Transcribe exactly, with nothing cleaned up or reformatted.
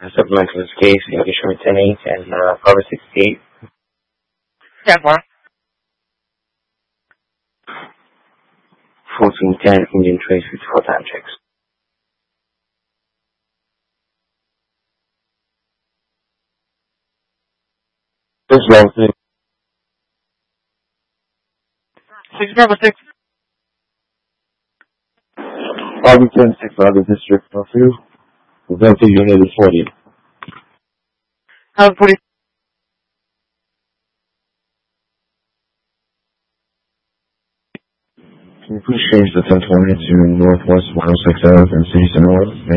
Supplemental this case, English ten eight and uh, Proverbs sixty-eight. ten four. fourteen ten, Indian trace with four time checks. This long thing. six Bravo six. Bobby ten six, Bobby District, for you. Vector unit is forty. Have forty. Can you please change the ten twenty to Northwest one oh six Ave and City Center?